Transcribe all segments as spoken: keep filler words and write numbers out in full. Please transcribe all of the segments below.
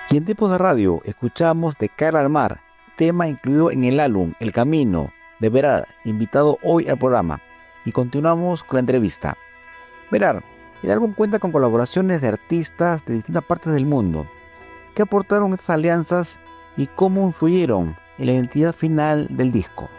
Y en tiempos de radio escuchamos De cara al mar, tema incluido en el álbum El Camino de Berar, invitado hoy al programa. Y continuamos con la entrevista. Berar, el álbum cuenta con colaboraciones de artistas de distintas partes del mundo. ¿Qué aportaron estas alianzas y cómo influyeron en la identidad final del disco?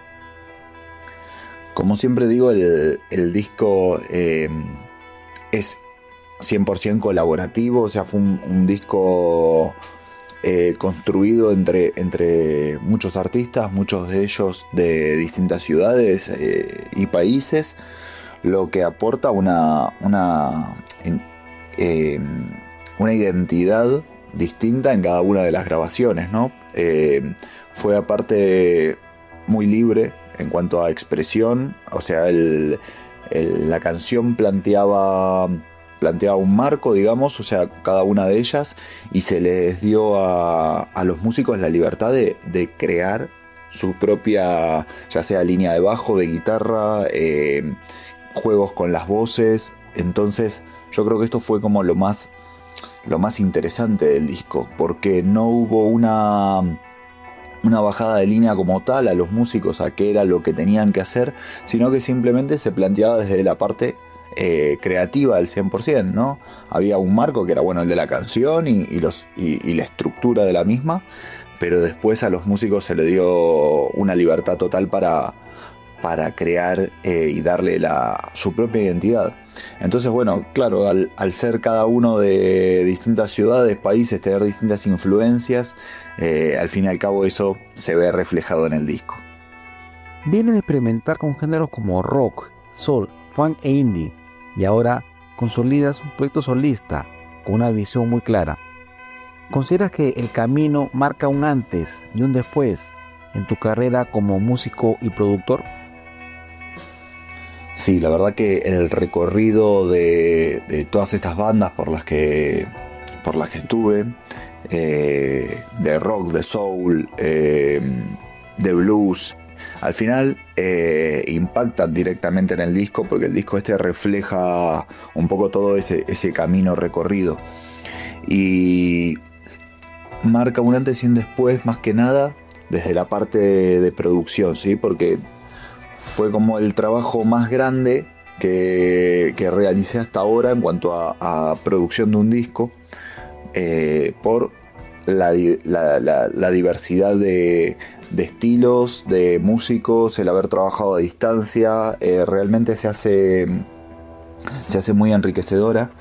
Como siempre digo, el, el disco eh, es cien por ciento colaborativo, o sea, fue un, un disco eh, construido entre, entre muchos artistas, muchos de ellos de distintas ciudades eh, y países, lo que aporta una, una, eh, una identidad distinta en cada una de las grabaciones, ¿no? Eh, fue aparte muy libre en cuanto a expresión, o sea, el, el, la canción planteaba, planteaba un marco, digamos, o sea, cada una de ellas, y se les dio a, a los músicos la libertad de, de crear su propia, ya sea línea de bajo, de guitarra, eh, juegos con las voces. Entonces yo creo que esto fue como lo más, lo más interesante del disco, porque no hubo una... una bajada de línea como tal a los músicos a qué era lo que tenían que hacer, sino que simplemente se planteaba desde la parte eh, creativa del cien por ciento, ¿no? Había un marco que era, bueno, el de la canción y, y, los, y, y la estructura de la misma, pero después a los músicos se le dio una libertad total para, para crear eh, y darle la, su propia identidad. Entonces, bueno, claro, al, al ser cada uno de distintas ciudades, países, tener distintas influencias, eh, al fin y al cabo eso se ve reflejado en el disco. Viene de experimentar con géneros como rock, soul, funk e indie, y ahora consolidas un proyecto solista con una visión muy clara. ¿Consideras que El Camino marca un antes y un después en tu carrera como músico y productor? Sí, la verdad que el recorrido de, de todas estas bandas por las que, por las que estuve, eh, de rock, de soul, eh, de blues, al final eh, impactan directamente en el disco, porque el disco este refleja un poco todo ese, ese camino recorrido. Y marca un antes y un después, más que nada, desde la parte de, de producción, ¿sí? Porque fue como el trabajo más grande que, que realicé hasta ahora en cuanto a, a producción de un disco, eh, por la, la, la, la diversidad de, de estilos, de músicos, el haber trabajado a distancia, eh, realmente se hace, se hace muy enriquecedora,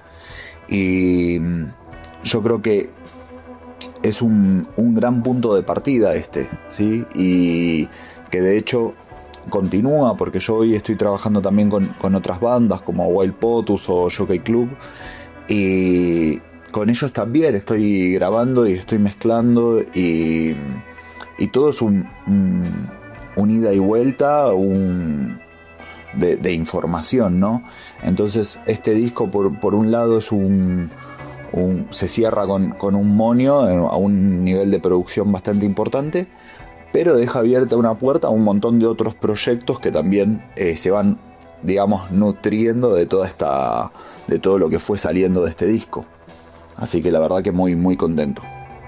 y yo creo que es un, un gran punto de partida este, ¿sí? Y que de hecho continúa, porque yo hoy estoy trabajando también con, con otras bandas como Wild Potus o Jockey Club, y con ellos también estoy grabando y estoy mezclando, y, y todo es un, un, un ida y vuelta, un de, de información, ¿no? Entonces este disco por, por un lado es un, un se cierra con, con un monio a un nivel de producción bastante importante, pero deja abierta una puerta a un montón de otros proyectos que también eh, se van, digamos, nutriendo de toda esta, de todo lo que fue saliendo de este disco. Así que la verdad que muy, muy contento.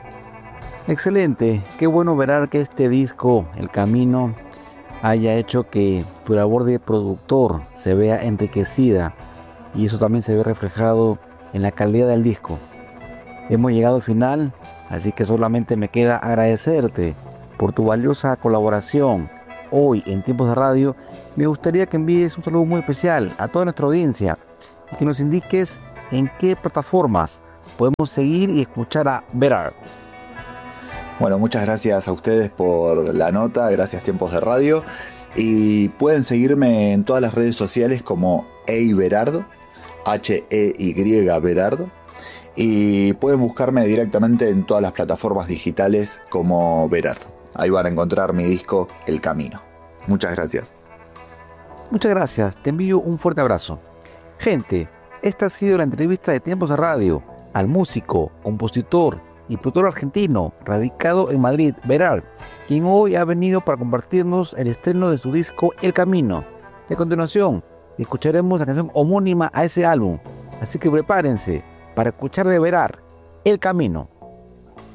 Excelente, qué bueno ver que este disco, El Camino, haya hecho que tu labor de productor se vea enriquecida, y eso también se ve reflejado en la calidad del disco. Hemos llegado al final, así que solamente me queda agradecerte por tu valiosa colaboración hoy en Tiempos de Radio. Me gustaría que envíes un saludo muy especial a toda nuestra audiencia y que nos indiques en qué plataformas podemos seguir y escuchar a Berar. Bueno, muchas gracias a ustedes por la nota, gracias Tiempos de Radio, y pueden seguirme en todas las redes sociales como Hey Berardo, H E Y Berardo, y pueden buscarme directamente en todas las plataformas digitales como Berardo. Ahí van a encontrar mi disco El Camino. Muchas gracias. Muchas gracias, te envío un fuerte abrazo. Gente, esta ha sido la entrevista de Tiempos de Radio al músico, compositor y productor argentino radicado en Madrid, Berar, quien hoy ha venido para compartirnos el estreno de su disco El Camino. De continuación, escucharemos la canción homónima a ese álbum, así que prepárense para escuchar de Berar, El Camino.